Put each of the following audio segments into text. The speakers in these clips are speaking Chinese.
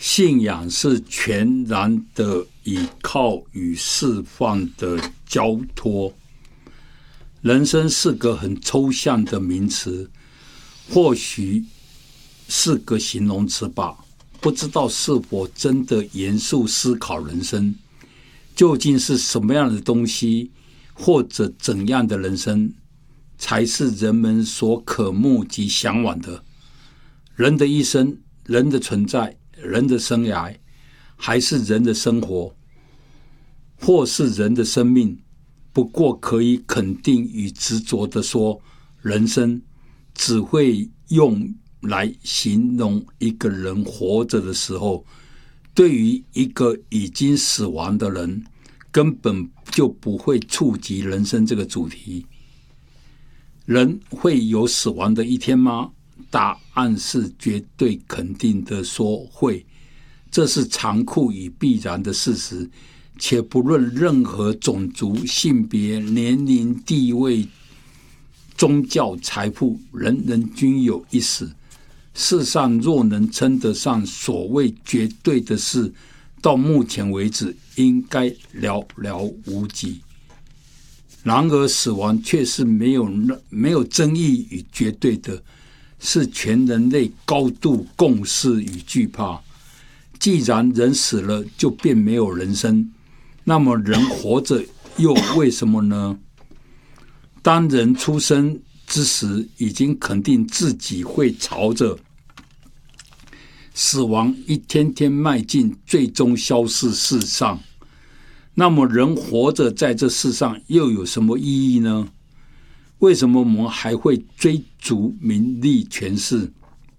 信仰是全然的依靠与释放的交托。人生是个很抽象的名词，或许是个形容词吧，不知道是否真的严肃思考人生，究竟是什么样的东西，或者怎样的人生，才是人们所渴慕及向往的。人的一生，人的存在，人的生涯，还是人的生活，或是人的生命，不过可以肯定与执着地说，人生只会用来形容一个人活着的时候，对于一个已经死亡的人，根本就不会触及人生这个主题。人会有死亡的一天吗？答案是绝对肯定的说会，这是残酷与必然的事实，且不论任何种族、性别、年龄、地位、宗教、财富，人人均有一死。世上若能称得上所谓绝对的事，到目前为止应该寥寥无几。然而死亡却是没有争议与绝对的，是全人类高度共识与惧怕。既然人死了就便没有人生，那么人活着又为什么呢？当人出生之时，已经肯定自己会朝着死亡一天天迈进，最终消逝世上。那么人活着在这世上又有什么意义呢？为什么我们还会追逐名利权势，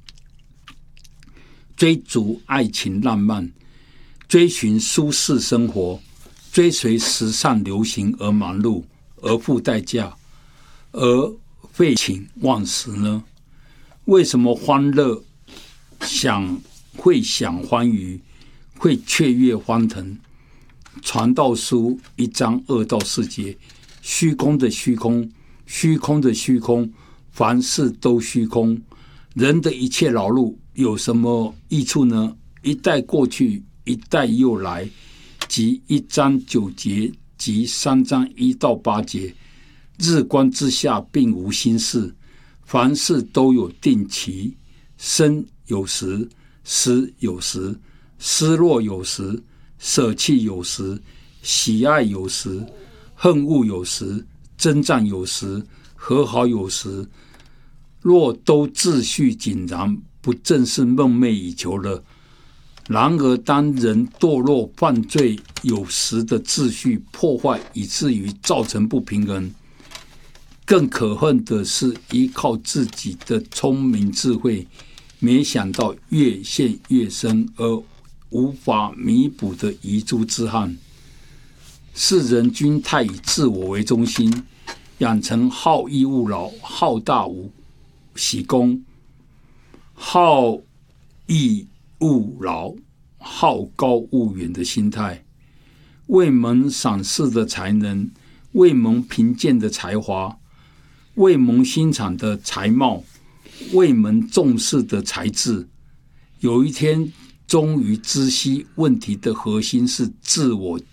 追逐爱情浪漫，追寻舒适生活，追随时尚流行而忙碌，而付代价，而废寝忘食呢？为什么欢乐会享欢愉，会雀跃欢腾？传道书1章2到4节，虚空的虚空，虚空的虚空，凡事都虚空。人的一切劳碌有什么益处呢？一代过去，一代又来，即1章9节及3章1到8节。日光之下并无新事，凡事都有定期，生有时，死有时，失落有时，舍弃有时，喜爱有时，恨恶有时，征战有时，和好有时。若都秩序井然，不正是梦寐以求了？然而当人堕落犯罪，有时的秩序破坏，以至于造成不平衡。更可恨的是依靠自己的聪明智慧，没想到越陷越深，而无法弥补的遗珠之憾。世人均太以自我为中心，养成好逸恶劳、好大喜功、好逸恶劳、好高骛远的心态，未蒙赏识的才能，未蒙贫贱的才华，未蒙欣赏的才貌，未蒙重视的才智。有一天终于知悉问题的核心是自我